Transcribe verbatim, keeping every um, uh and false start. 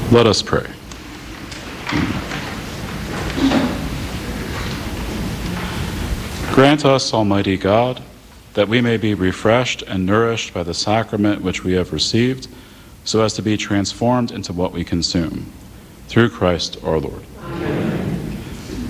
Let us pray. Grant us, Almighty God, that we may be refreshed and nourished by the sacrament which we have received, so as to be transformed into what we consume. Through Christ our Lord. Amen.